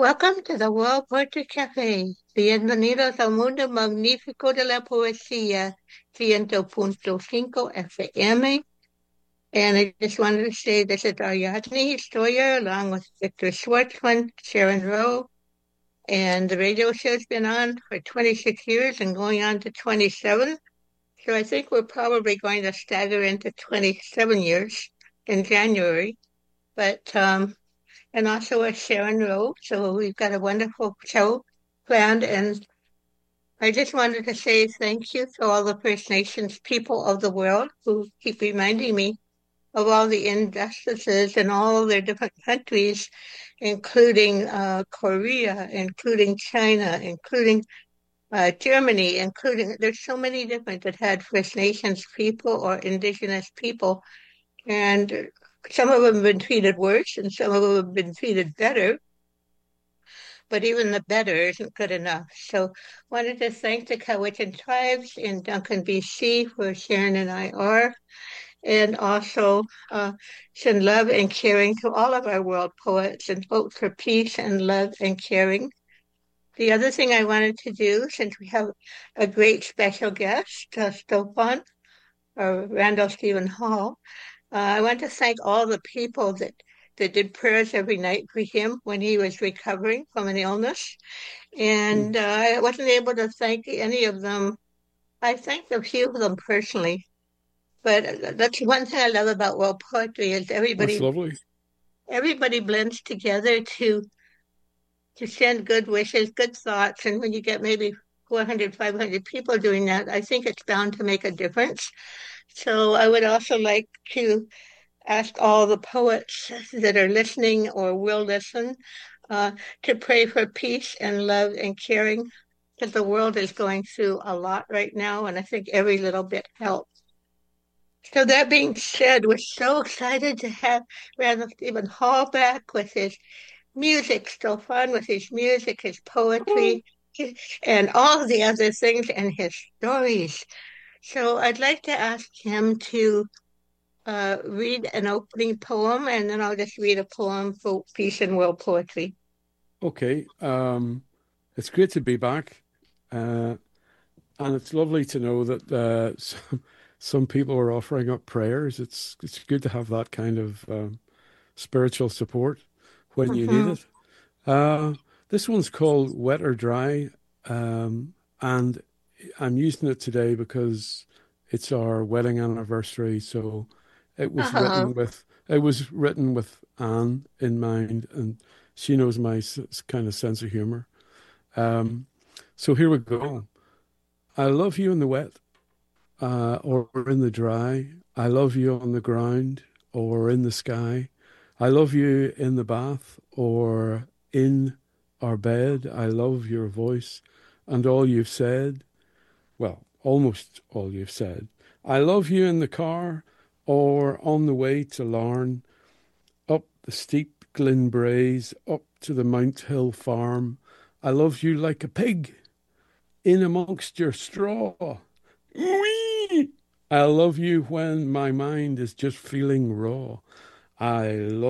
Welcome to the World Poetry Cafe. Bienvenidos al mundo magnífico de la poesía, 100.5 FM. And I just wanted to say this is Ariadne Stoyer, along with Victor Schwartzman, Sharon Rowe. And the radio show's been on for 26 years and going on to 27. So I think we're probably going to stagger into 27 years in January. But and also with Sharon Rowe. So we've got a wonderful show planned. And I just wanted to say thank you to all the First Nations people of the world who keep reminding me of all the injustices in all their different countries, including Korea, including China, including Germany, including there's so many different that had First Nations people or Indigenous people. And some of them have been treated worse and some of them have been treated better, but even the better isn't good enough. So wanted to thank the Cowichan tribes in Duncan, BC, where Sharon and I are, and also send love and caring to all of our world poets and vote for peace and love and caring. The other thing I wanted to do, since we have a great special guest, Stefan, or Randall Stephen Hall, I want to thank all the people that did prayers every night for him when he was recovering from an illness. And I wasn't able to thank any of them. I thanked a few of them personally. But that's one thing I love about world poetry is That's lovely. everybody blends together to send good wishes, good thoughts. And when you get maybe 400, 500 people doing that, I think it's bound to make a difference. So I would also like to ask all the poets that are listening or will listen to pray for peace and love and caring because the world is going through a lot right now, and I think every little bit helps. So that being said, we're so excited to have Randall Stephen Hall back with his music, still fun with his music, his poetry, and all the other things and his stories. So I'd like to ask him to read an opening poem, and then I'll just read a poem for Peace and World Poetry. Okay. It's great to be back. Uh, and it's lovely to know that some people are offering up prayers. It's good to have that kind of spiritual support when you need Mm-hmm. it. Uh, this one's called Wet or Dry, and I'm using it today because it's our wedding anniversary. So Oh, it was written with Anne in mind, and she knows my kind of sense of humor. Um, so here we go. I love you in the wet, or in the dry. I love you on the ground or in the sky. I love you in the bath or in our bed. I love your voice and all you've said. Well, almost all you've said. I love you in the car or on the way to Larne, up the steep Glen Braes, up to the Mount Hill farm. I love you like a pig in amongst your straw. Wee! I love you when my mind is just feeling raw. I love